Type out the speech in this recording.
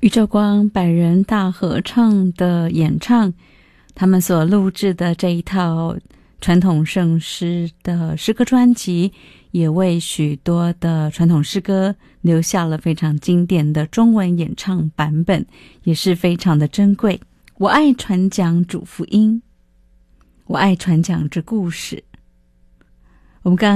宇宙光百人大合唱的演唱，他们所录制的这一套传统圣诗的诗歌专辑，也为许多的传统诗歌留下了非常经典的中文演唱版本，也是非常的珍贵。我爱传讲主福音，我爱传讲这故事。我们刚